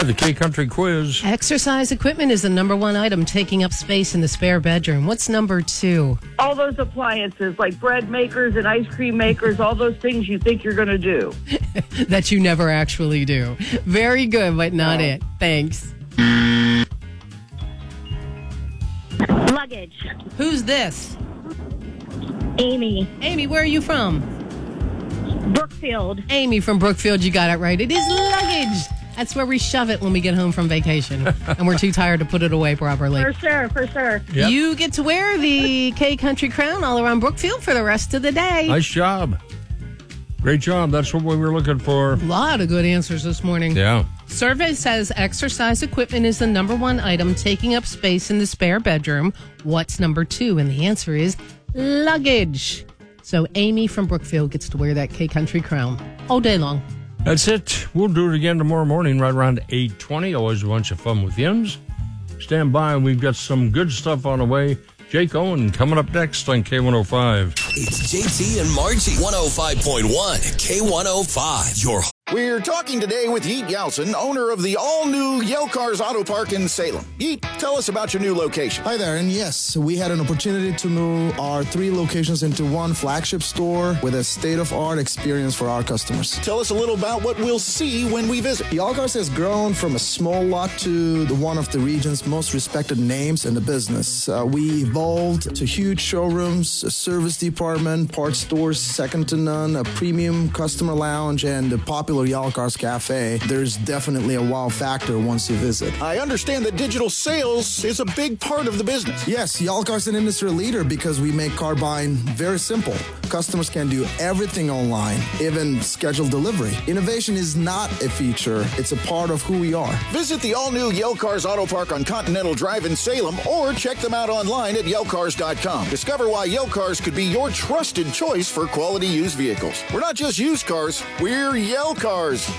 The K-Country quiz. Exercise equipment is the number one item taking up space in the spare bedroom. What's number two? All those appliances like bread makers and ice cream makers, all those things you think you're going to do. That you never actually do. Very good, but not it. Thanks. Luggage. Who's this? Amy. Amy, where are you from? Brookfield. Amy from Brookfield, you got it right. It is luggage. That's where we shove it when we get home from vacation. And we're too tired to put it away properly. For sure. Yep. You get to wear the K-Country crown all around Brookfield for the rest of the day. Nice job. Great job. That's what we were looking for. A lot of good answers this morning. Yeah. Survey says exercise equipment is the number one item taking up space in the spare bedroom. What's number two? And the answer is luggage. So Amy from Brookfield gets to wear that K-Country crown all day long. That's it. We'll do it again tomorrow morning right around 8:20. Always a bunch of fun with Yims. Stand by. We've got some good stuff on the way. Jake Owen coming up next on K105. It's JT and Margie. 105.1 K105. We're talking today with Yeet Yeltsin, owner of the all-new Yale Cars Auto Park in Salem. Yeet, tell us about your new location. Hi there, and yes, we had an opportunity to move our 3 locations into one flagship store with a state-of-art experience for our customers. Tell us a little about what we'll see when we visit. Yale Cars has grown from a small lot to one of the region's most respected names in the business. We evolved to huge showrooms, a service department, parts stores second to none, a premium customer lounge, and a popular Yale Cars Cafe. There's definitely a wow factor once you visit. I understand that digital sales is a big part of the business. Yes, Yale Cars is an industry leader because we make car buying very simple. Customers can do everything online, even schedule delivery. Innovation is not a feature, it's a part of who we are. Visit the all-new Yale Cars Auto Park on Continental Drive in Salem or check them out online at YaleCars.com. Discover why Yale Cars could be your trusted choice for quality used vehicles. We're not just used cars, we're Yale Cars.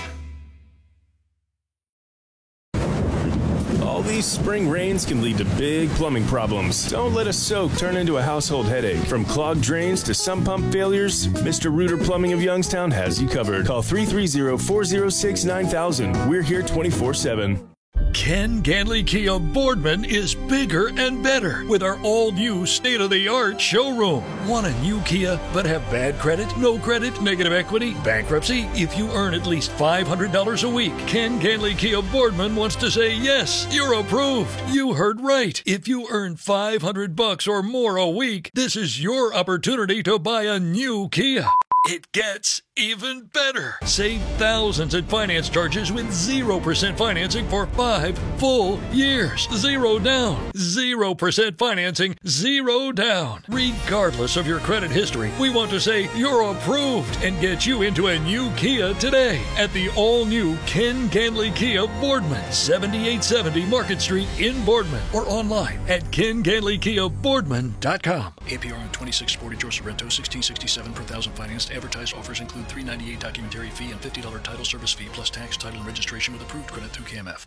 All these spring rains can lead to big plumbing problems. Don't let a soak turn into a household headache. From clogged drains to sump pump failures, Mr. Rooter Plumbing of Youngstown has you covered. Call 330-406-9000. We're here 24/7. Ken Ganley Kia Boardman is bigger and better with our all-new state-of-the-art showroom. Want a new Kia but have bad credit, no credit, negative equity, bankruptcy? If you earn at least $500 a week, Ken Ganley Kia Boardman wants to say, yes, you're approved. You heard right. If you earn $500 or more a week, this is your opportunity to buy a new Kia. It gets even better. Save thousands in finance charges with 0% financing for 5 full years. 0 down. 0% financing. 0 down. Regardless of your credit history, we want to say you're approved and get you into a new Kia today at the all-new Ken Ganley Kia Boardman, 7870 Market Street in Boardman, or online at KenGanleyKiaBoardman.com. APR on 2640 George Sorrento, $1667 per thousand financed. Advertised offers include $398 documentary fee and $50 title service fee plus tax, title, and registration with approved credit through KMF.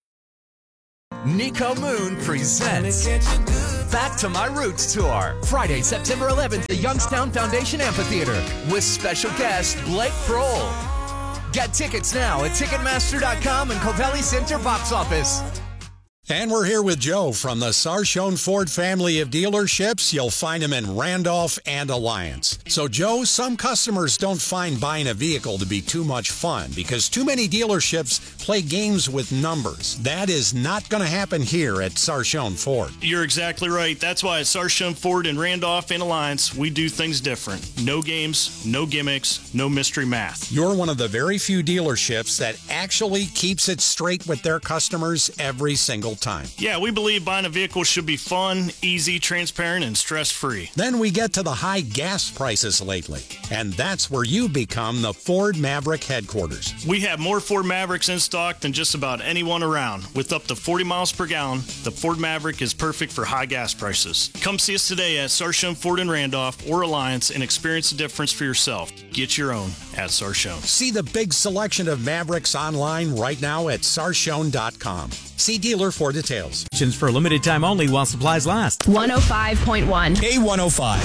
Nico Moon presents Back to My Roots Tour. Friday, September 11th, at the Youngstown Foundation Amphitheater with special guest Blake Kroll. Get tickets now at Ticketmaster.com and Covelli Center box office. And we're here with Joe from the Sarshone Ford family of dealerships. You'll find them in Randolph and Alliance. So, Joe, some customers don't find buying a vehicle to be too much fun because too many dealerships play games with numbers. That is not going to happen here at Sarshone Ford. You're exactly right. That's why at Sarshone Ford in Randolph and Alliance, we do things different. No games, no gimmicks, no mystery math. You're one of the very few dealerships that actually keeps it straight with their customers every single time. Yeah, we believe buying a vehicle should be fun, easy, transparent, and stress-free. Then we get to the high gas prices lately, and that's where you become the Ford Maverick headquarters. We have more Ford Mavericks in stock than just about anyone around. With up to 40 miles per gallon, the Ford Maverick is perfect for high gas prices. Come see us today at Sarshone Ford in Randolph or Alliance and experience the difference for yourself. Get your own at Sarshone. See the big selection of Mavericks online right now at Sarshone.com. See dealer for details. For a limited time only while supplies last. 105.1 K105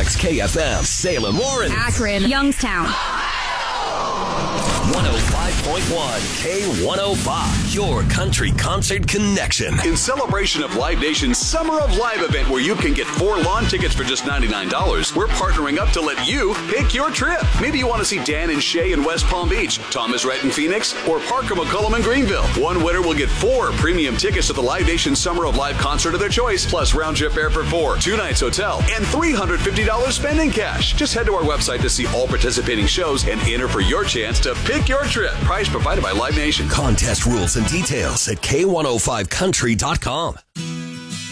WQXK-FM Salem, Lawrence, Akron, Youngstown. 105.1 K105, your country concert connection. In celebration of Live Nation's Summer of Live event, where you can get 4 lawn tickets for just $99, we're partnering up to let you pick your trip. Maybe you want to see Dan and Shay in West Palm Beach, Thomas Rhett in Phoenix, or Parker McCullum in Greenville. One winner will get 4 premium tickets to the Live Nation Summer of Live concert of their choice, plus round-trip air for 4, 2 nights hotel, and $350 spending cash. Just head to our website to see all participating shows and enter for your chance to pick your trip. Prize provided by Live Nation. Contest rules and details at K105country.com.